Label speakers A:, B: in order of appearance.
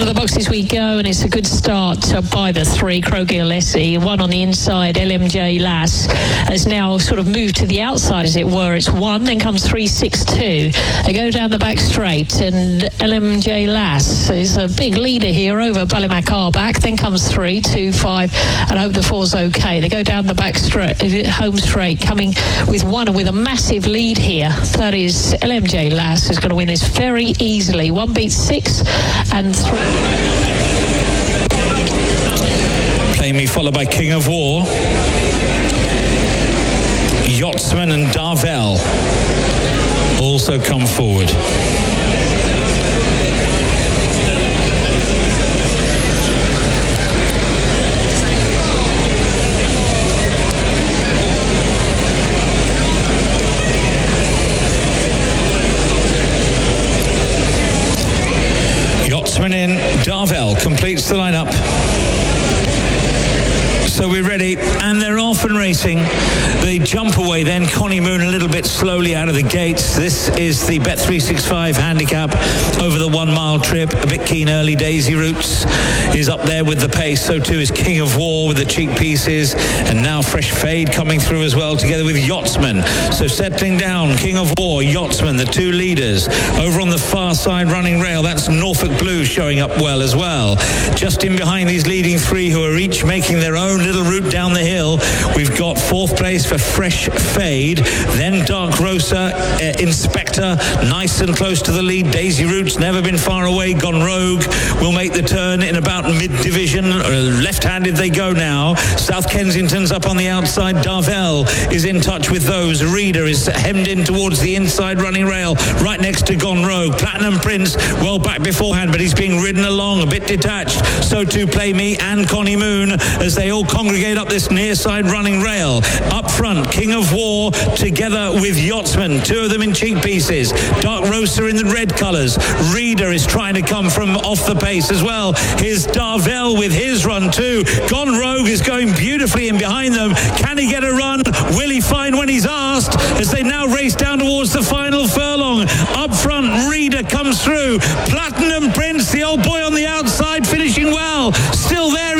A: Out of the boxes we go, and it's a good start by the three. Krogi Alessi, one on the inside. LMJ Lass has now sort of moved to the outside, as it were. It's one, then comes 3-6-2. They go down the back straight, and LMJ Lass is a big leader here over Ballymacar back. Then comes 3-2-5, and Hope the Four's okay. They go down the back straight, home straight, coming with one with a massive lead here. That is LMJ Lass, who's going to win this very easily. 1 beats 6 and 3.
B: Play Me, followed by King of War, Yachtsman and Darvel also come forward. Yachtsman in, Darvel completes the lineup. So we're ready, and they're off and racing. They jump away then. Connie Moon a little bit slowly out of the gates. This is the Bet365 handicap over the 1 mile trip. A bit keen early. Daisy Roots is up there with the pace. So too is King of War with the cheek pieces. And now Fresh Fade coming through as well, together with Yachtsman. So settling down, King of War, Yachtsman, the two leaders. Over on the far side, Running Rail, that's Norfolk Blue showing up well as well. Just in behind these leading three, who are each making their own little route down the hill, we've got 4th place for Fresh Fade, then Dark Rosa, Inspector, nice and close to the lead. Daisy Roots, never been far away. Gone Rogue will make the turn in about mid-division. Left-handed they go now. South Kensington's up on the outside. Darvel is in touch with those. Reader is hemmed in towards the inside. Running Rail right next to Gone Rogue. Platinum Prince well back beforehand, but he's being ridden along a bit detached. So too Play Me and Connie Moon as they all congregate up this near side. Running Rail up front, King of War together with Yachtsman, two of them in cheek pieces. Dark Rosa in the red colours. Reader is trying to come from off the pace as well. Here's Darvel with his run too. Gone Rogue is going beautifully in behind them. Can he get a run? Will he find when he's asked, as they now race down towards the final furlong? Up front, Reader comes through. Platinum Prince, the old boy on the outside, finishing well. Still there